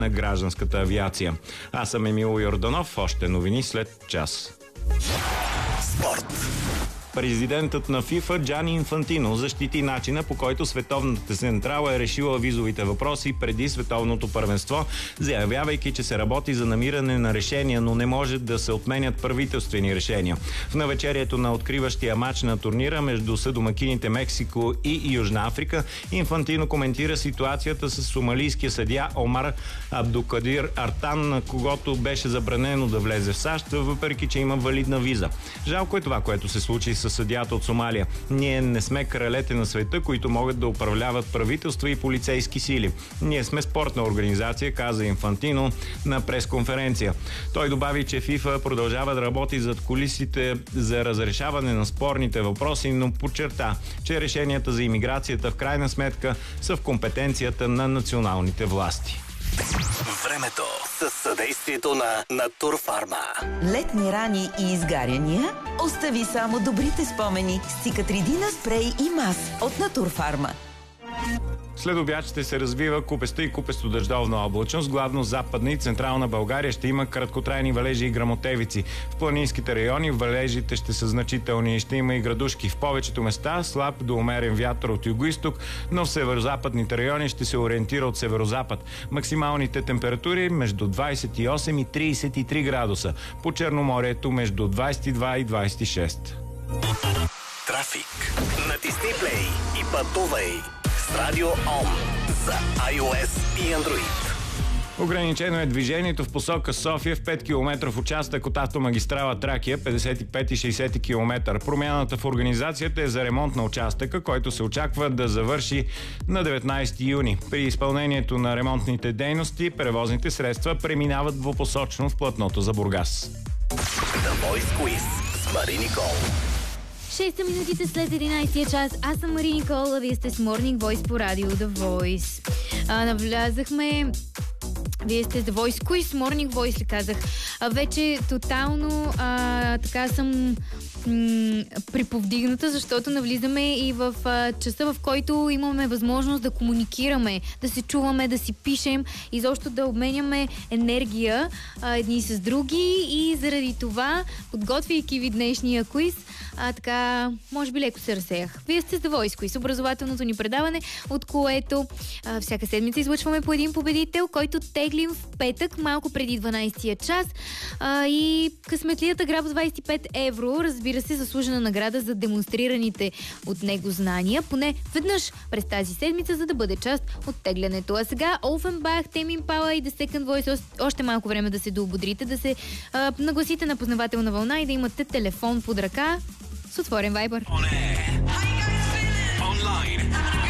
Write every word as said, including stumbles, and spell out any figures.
на гражданската авиация. Аз съм Емил Йорданов, още новини след час. Спорт. Президентът на ФИФА Джани Инфантино защити начина, по който Световната централа е решила визовите въпроси преди световното първенство, заявявайки, че се работи за намиране на решения, но не може да се отменят правителствени решения. В навечерието на откриващия матч на турнира между съдомакините Мексико и Южна Африка, Инфантино коментира ситуацията с сомалийския съдия Омар Абдукадир Артан, на когото беше забранено да влезе в САЩ, въпреки че има валидна виза. Жалко е това, което се случи със съдията от Сомалия. Ние не сме кралете на света, които могат да управляват правителства и полицейски сили. Ние сме спортна организация, каза Инфантино на пресконференция. Той добави, че ФИФА продължава да работи зад кулисите за разрешаване на спорните въпроси, но подчерта, че решенията за имиграцията в крайна сметка са в компетенцията на националните власти. Времето със съдействието на Натурфарма. Летни рани и изгаряния? Остави само добрите спомени с Цикатридина спрей и мас от Натурфарма. След обяд ще се развива купеста и купесто дъждовна облачност. Главно западна и централна България ще има краткотрайни валежи и гръмотевици. В планинските райони валежите ще са значителни и ще има и градушки. В повечето места слаб до умерен вятър от югоизток, но в северозападните райони ще се ориентира от северозапад. Максималните температури между двадесет и осем и тридесет и три градуса. По Черноморието между двадесет и два и двадесет и шест. Трафик. Натисни плей и пътувай с Радио Ом за iOS и Android. Ограничено е движението в посока София в пет километров участък от автомагистрала Тракия, петдесет и пет и шейсет километра. Промяната в организацията е за ремонт на участъка, който се очаква да завърши на деветнадесети юни. При изпълнението на ремонтните дейности, превозните средства преминават двупосочно в платното за Бургас. The Voice Quiz с Мари Никол. шест минутите след единадесетия час. Аз съм Мари Никол, а вие сте с Morning Voice по радио The Voice. А, навлязахме... Вие сте The Voice Quiz, Morning Voice ли казах. А, вече тотално а, така съм м- приповдигната, защото навлизаме и в а, часа, в който имаме възможност да комуникираме, да се чуваме, да си пишем, изобщо да обменяме енергия а, едни с други, и заради това, подготвяйки ви днешния квиз, а, така, може би леко се разсеях. Вие сте The Voice Quiz, образователното ни предаване, от което а, всяка седмица излъчваме по един победител, който теглим в петък, малко преди дванадесетия час. А, и късметлията граб двадесет и пет евро, разбира се, заслужена награда за демонстрираните от него знания, поне веднъж през тази седмица, за да бъде част от теглянето. А сега Offenbach, Tame Impala и The Second Voice, още малко време да се доободрите, да се а, нагласите на познавателна вълна и да имате телефон под ръка с отворен вайбър. Онлайн